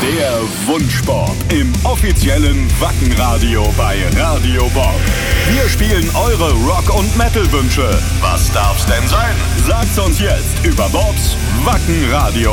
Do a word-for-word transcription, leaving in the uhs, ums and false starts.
Der Wunschsport im offiziellen Wacken-Radio bei Radio Bob. Wir spielen eure Rock- und Metal-Wünsche. Was darf's denn sein? Sagt's uns jetzt über Bobs Wacken-Radio